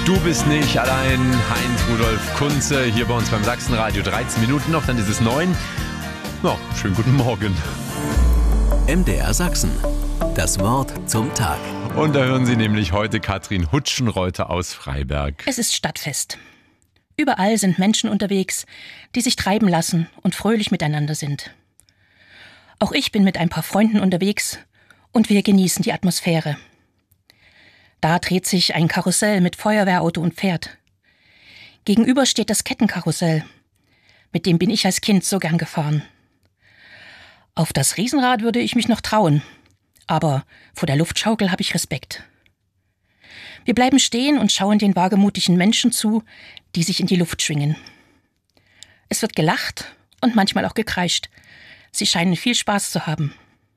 Du bist nicht allein, Heinz Rudolf Kunze, hier bei uns beim Sachsenradio. 13 Minuten noch, dann ist es 9. Ja, schönen guten Morgen. MDR Sachsen. Das Wort zum Tag. Und da hören Sie nämlich heute Katrin Hutschenreuter aus Freiberg. Es ist Stadtfest. Überall sind Menschen unterwegs, die sich treiben lassen und fröhlich miteinander sind. Auch ich bin mit ein paar Freunden unterwegs und wir genießen die Atmosphäre. Da dreht sich ein Karussell mit Feuerwehrauto und Pferd. Gegenüber steht das Kettenkarussell. Mit dem bin ich als Kind so gern gefahren. Auf das Riesenrad würde ich mich noch trauen, aber vor der Luftschaukel habe ich Respekt. Wir bleiben stehen und schauen den wagemutigen Menschen zu, die sich in die Luft schwingen. Es wird gelacht und manchmal auch gekreischt. Sie scheinen viel Spaß zu haben.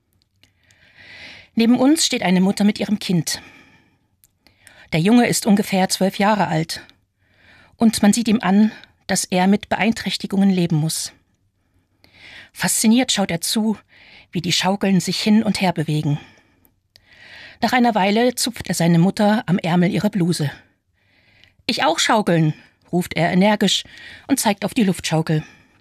Neben uns steht eine Mutter mit ihrem Kind. Der Junge ist ungefähr 12 Jahre alt. Und man sieht ihm an, dass er mit Beeinträchtigungen leben muss. Fasziniert schaut er zu, wie die Schaukeln sich hin und her bewegen. Nach einer Weile zupft er seine Mutter am Ärmel ihrer Bluse. »Ich auch schaukeln«, ruft er energisch und zeigt auf die Luftschaukel.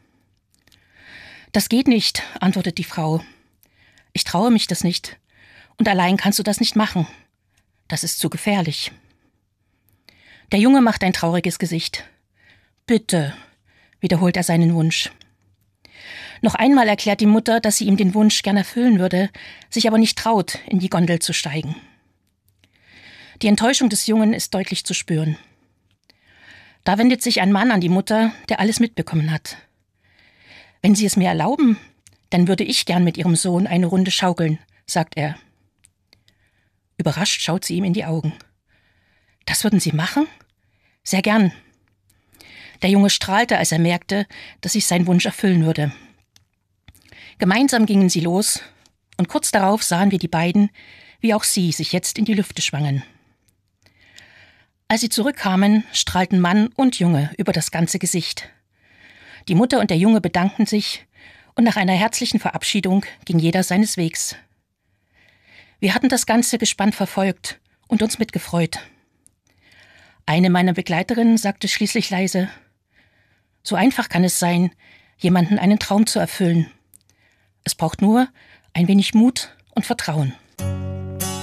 »Das geht nicht«, antwortet die Frau. »Ich traue mich das nicht. Und allein kannst du das nicht machen. Das ist zu gefährlich.« Der Junge macht ein trauriges Gesicht. »Bitte«, wiederholt er seinen Wunsch. Noch einmal erklärt die Mutter, dass sie ihm den Wunsch gern erfüllen würde, sich aber nicht traut, in die Gondel zu steigen. Die Enttäuschung des Jungen ist deutlich zu spüren. Da wendet sich ein Mann an die Mutter, der alles mitbekommen hat. »Wenn Sie es mir erlauben, dann würde ich gern mit Ihrem Sohn eine Runde schaukeln«, sagt er. Überrascht schaut sie ihm in die Augen. »Das würden Sie machen?« »Sehr gern.« Der Junge strahlte, als er merkte, dass sich sein Wunsch erfüllen würde. Gemeinsam gingen sie los und kurz darauf sahen wir die beiden, wie auch sie sich jetzt in die Lüfte schwangen. Als sie zurückkamen, strahlten Mann und Junge über das ganze Gesicht. Die Mutter und der Junge bedankten sich und nach einer herzlichen Verabschiedung ging jeder seines Wegs. Wir hatten das Ganze gespannt verfolgt und uns mitgefreut. Eine meiner Begleiterinnen sagte schließlich leise: »So einfach kann es sein, jemanden einen Traum zu erfüllen. Es braucht nur ein wenig Mut und Vertrauen.«